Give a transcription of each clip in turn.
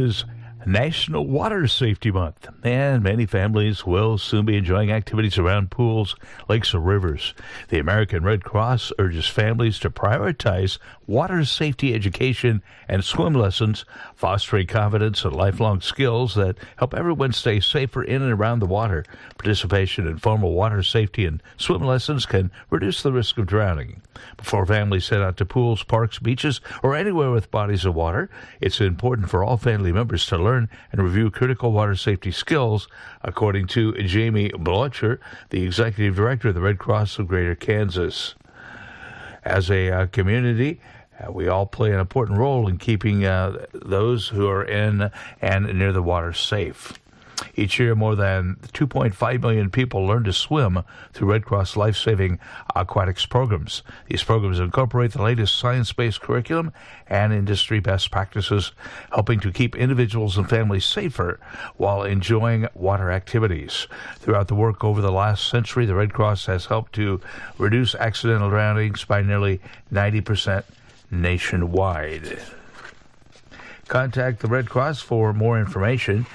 is National Water Safety Month, and many families will soon be enjoying activities around pools, lakes, or rivers. The American Red Cross urges families to prioritize water safety education and swim lessons, fostering confidence and lifelong skills that help everyone stay safer in and around the water. Participation in formal water safety and swim lessons can reduce the risk of drowning. Before families head out to pools, parks, beaches, or anywhere with bodies of water, it's important for all family members to learn and review critical water safety skills, according to Jamie Blocher, the Executive Director of the Red Cross of Greater Kansas. As a community, we all play an important role in keeping those who are in and near the water safe. Each year, more than 2.5 million people learn to swim through Red Cross life-saving aquatics programs. These programs incorporate the latest science-based curriculum and industry best practices, helping to keep individuals and families safer while enjoying water activities. Throughout the work over the last century, the Red Cross has helped to reduce accidental drownings by nearly 90% nationwide. Contact the Red Cross for more information.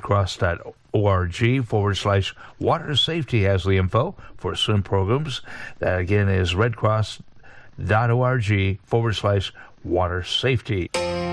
redcross.org/water safety has the info for swim programs. That again is redcross.org/water safety.